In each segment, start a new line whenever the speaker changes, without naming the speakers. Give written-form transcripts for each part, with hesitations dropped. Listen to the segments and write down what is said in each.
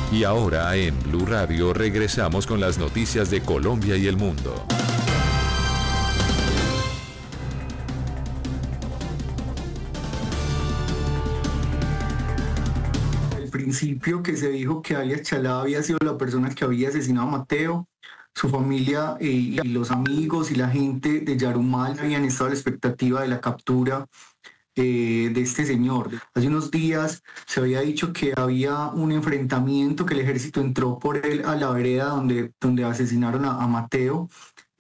Y ahora en Blue Radio regresamos con las noticias de Colombia y el mundo.
Al principio que se dijo que alias Chalá había sido la persona que había asesinado a Mateo, su familia y los amigos y la gente de Yarumal habían estado a la expectativa de la captura de este señor. Hace unos días se había dicho que había un enfrentamiento, que el ejército entró por él a la vereda donde asesinaron a Mateo,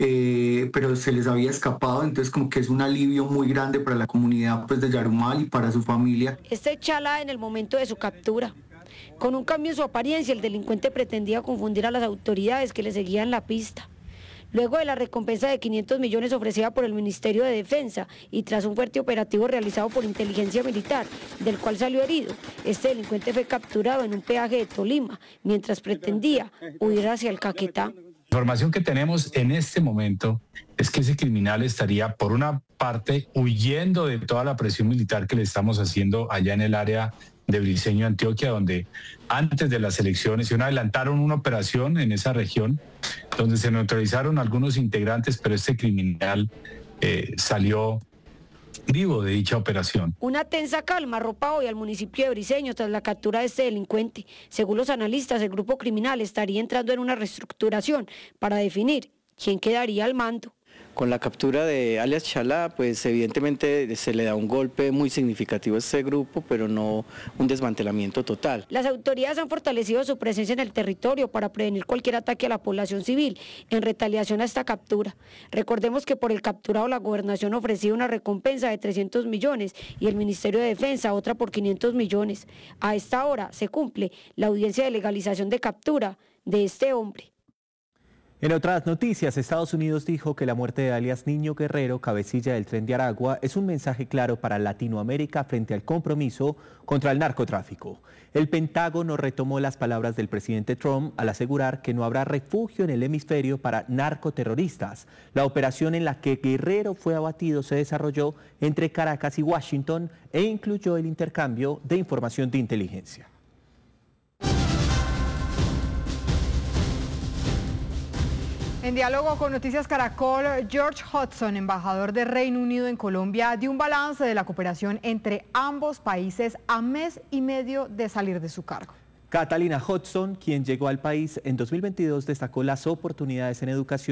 pero se les había escapado, entonces como que es un alivio muy grande para la comunidad pues, de Yarumal y para su familia.
Este Chalá en el momento de su captura. Con un cambio en su apariencia, el delincuente pretendía confundir a las autoridades que le seguían la pista. Luego de la recompensa de 500 millones ofrecida por el Ministerio de Defensa y tras un fuerte operativo realizado por inteligencia militar, del cual salió herido, este delincuente fue capturado en un peaje de Tolima, mientras pretendía huir hacia el Caquetá.
La información que tenemos en este momento es que ese criminal estaría, por una parte, huyendo de toda la presión militar que le estamos haciendo allá en el área de Briceño, Antioquia, donde antes de las elecciones se adelantaron una operación en esa región, donde se neutralizaron algunos integrantes, pero este criminal salió vivo de dicha operación.
Una tensa calma arropa hoy al municipio de Briceño tras la captura de este delincuente. Según los analistas, el grupo criminal estaría entrando en una reestructuración para definir quién quedaría al mando.
Con la captura de alias Chalá, pues evidentemente se le da un golpe muy significativo a este grupo, pero no un desmantelamiento total.
Las autoridades han fortalecido su presencia en el territorio para prevenir cualquier ataque a la población civil en retaliación a esta captura. Recordemos que por el capturado la gobernación ofrecía una recompensa de 300 millones y el Ministerio de Defensa otra por 500 millones. A esta hora se cumple la audiencia de legalización de captura de este hombre.
En otras noticias, Estados Unidos dijo que la muerte de alias Niño Guerrero, cabecilla del Tren de Aragua, es un mensaje claro para Latinoamérica frente al compromiso contra el narcotráfico. El Pentágono retomó las palabras del presidente Trump al asegurar que no habrá refugio en el hemisferio para narcoterroristas. La operación en la que Guerrero fue abatido se desarrolló entre Caracas y Washington e incluyó el intercambio de información de inteligencia.
En diálogo con Noticias Caracol, George Hudson, embajador de Reino Unido en Colombia, dio un balance de la cooperación entre ambos países a mes y medio de salir de su cargo.
Catalina Hudson, quien llegó al país en 2022, destacó las oportunidades en educación